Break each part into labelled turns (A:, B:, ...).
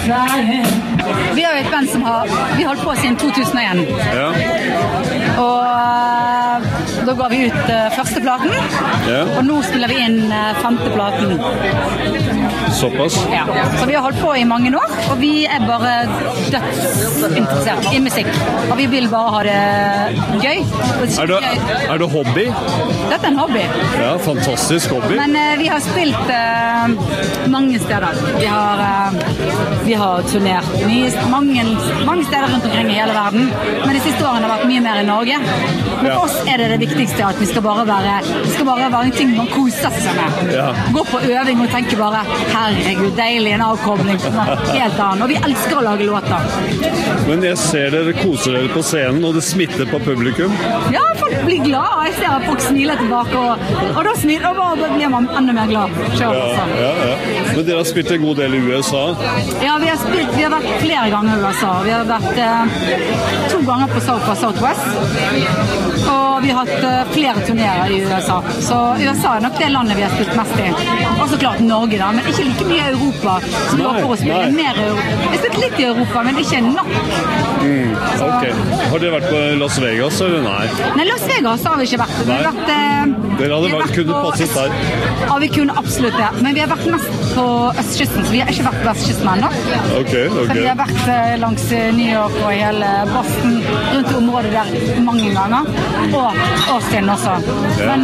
A: Vi har jo et band som vi holdt på siden 2001.
B: Ja.
A: Og da går vi ut første platen, og nå spiller vi inn femte platen.
B: Såpass?
A: Ja. Så vi har holdt på i mange år, og vi bare dødsinteressert i musikk. Og vi vil bare ha det gøy.
B: Er det hobby?
A: Dette en hobby.
B: Ja, fantastisk hobby.
A: Men vi har spilt mange steder. Vi har turnert mange steder rundt omkring i hele verden, men de siste årene har vært mye mer i Norge. Men for oss er det viktigste at vi skal bare være en ting man koser seg med.
B: Ja.
A: Gå på øving og tenke bare, herregud, deilig, en avkobling, helt annen. Og vi elsker å lage låter.
B: Men jeg ser dere koser dere på scenen, og det smitter på publikum.
A: Ja, folk blir glad. Jeg ser at folk smiler tilbake, og da blir man enda mer glad.
B: Ja. Men dere har spilt en god del i USA?
A: Ja, vi har vært flere ganger i USA. Vi har vært 2 ganger på South by Southwest, og vi har hatt flere turnerer i USA. Så USA er nok det landet vi har spilt mest i. Og så klart Norge da, men ikke like mye i Europa. Så vi håper å spille mer i Europa. Vi har spilt litt i Europa, men ikke nok.
B: Ok. Har dere vært på Las Vegas, eller nei?
A: Nei, Las Vegas har vi ikke vært.
B: Dere hadde kunnet passet der.
A: Ja, vi kunne absolutt det. Men vi har vært mest på østkysten, så vi har ikke vært på vestkysten ennå.
B: Ok.
A: Så vi har vært langs New York og hele Boston, rundt området der mange ganger. Og Austin også. Men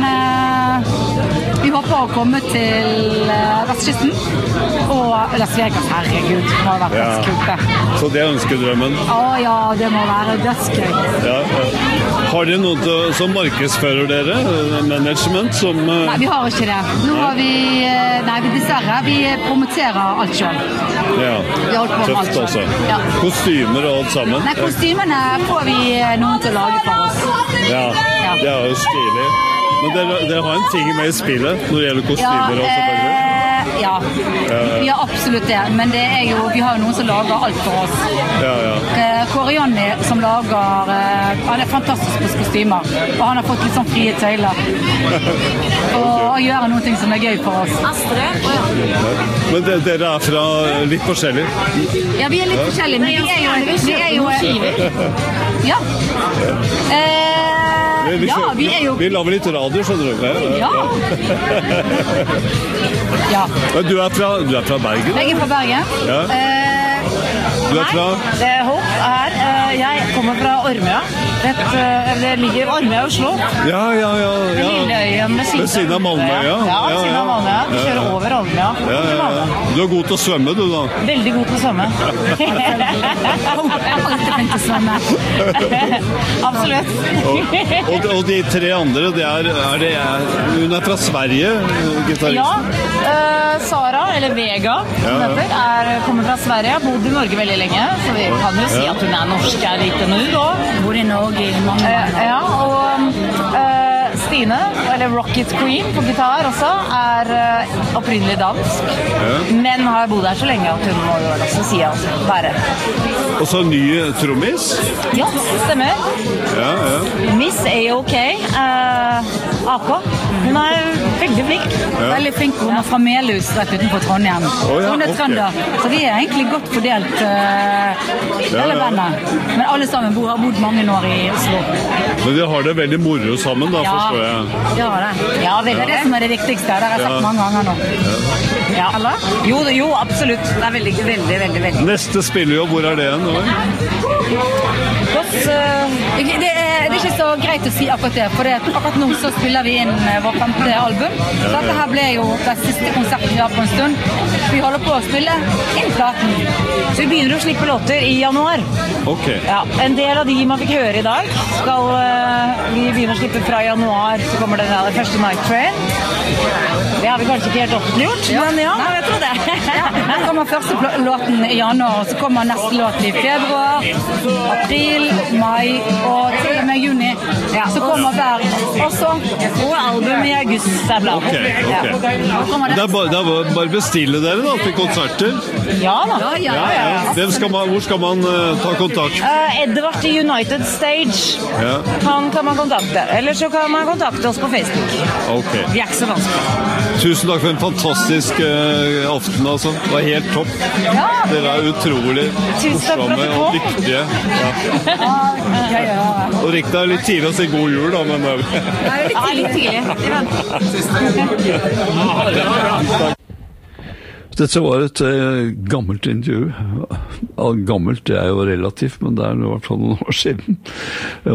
A: vi håper å komme til vestkysten og Las Vegas, herregud, det må ha vært dødskult.
B: Så det er ønskedrømmen?
A: Ja, det må være dødsgøy.
B: Ja. Har dere noen som markedsfører dere? Management som...
A: Nei, vi har ikke det. Nå har vi... Nei, dessverre. Vi promoterer alt selv.
B: Ja, tøft også. Ja. Kostymer og alt sammen?
A: Nei, kostymene får vi noen til å lage for oss.
B: Ja, det er jo stilig. Men dere har en ting med i spillet når det gjelder kostymer og selvfølgelig?
A: Ja, vi har absolutt det, men det er jo, vi har jo noen som lager alt for oss. Korianni som lager, han er fantastisk på kostymer, og han har fått litt sånn frie tøyler. Og gjør noen ting som er gøy for oss. Astrid?
B: Men dere er fra litt forskjellig?
A: Ja, vi er litt forskjellige, men vi er jo... Ja.
B: Vi lager litt radio, skjønner du?
A: Ja.
B: Men du er fra Bergen?
A: Jeg er fra Bergen.
B: Ja. Du er fra?
C: Det er Håp her. Jeg kommer fra Ormøya. Det ligger Ormøya i Oslo.
B: Ja.
C: Lilleøyen ved
B: siden av Malmøya.
C: Ja, ved siden av Malmøya. Vi kjører over Ormøya.
B: Du er god til å svømme, du da?
C: Veldig god til å svømme.
A: Alltid flink til å svømme.
C: Absolutt.
B: Og de 3 andre, hun er fra Sverige, gitaristen?
C: Ja, Sara, eller Vega, kommer fra Sverige. Har bodd i Norge veldig lenge, så vi kan jo si at hun er norsk her litt nå da.
A: Bor i Norge i mange år.
C: Ja, og Stine, eller Rocket Queen på gitar også, er opprinnelig dansk, men har bodd her så lenge at hun må jo også si være.
B: Og så ny trommis?
C: Ja, stemmer.
B: Ja.
C: Miss A.OK. AK. Hun er veldig flink.
A: Veldig flink. Hun er fra Melhus, rett utenfor Trondheim. Hun er trønder, så vi er egentlig godt fordelt hele bandet. Men alle sammen har bodd mange år i Oslo.
B: Men de har det veldig moro sammen da, forstår jeg.
A: Ja, det er det som er det viktigste. Det har jeg sagt mange ganger nå. Ja. Eller?
C: Jo, absolutt. Det er veldig, veldig, veldig, veldig.
B: Neste spillejobb, hvor er det nå?
A: Det er ikke så greit å si akkurat det, for akkurat nå så spiller vi inn vårt 5. album. Så dette her ble jo den siste konserten vi har på en stund. Vi holder på å spille inn platen.
C: Så vi begynner å slippe låter i januar.
B: Ok.
C: Ja, en del av de man fikk høre i dag skal vi begynne å slippe fra januar, så kommer det der første Night Train. Det har vi kanskje ikke helt offentliggjort, men jeg tror det.
A: Her kommer første låten i januar, og så kommer neste låt i februar, april, mai og til og med juni. Så kommer hver også.
C: Og album i august er blant.
B: Det er bare bestille dere da, til konserter?
C: Ja da.
B: Hvor skal man ta kontakt?
C: Edvard i United Stage. Han kan man kontakte. Eller så kan man kontakte oss på Facebook.
B: Ok.
C: Vi er ikke så vanskelig.
B: Tusen takk for en fantastisk aften, altså. Det var helt topp.
C: Ja.
B: Dere utrolig morsomme og dyktige. Ja. Og riktig litt tidlig å si god jul, da, men...
C: litt tidlig.
D: Dette var et gammelt intervju. Gammelt, det jo relativt, men det i hvert fall noen år siden.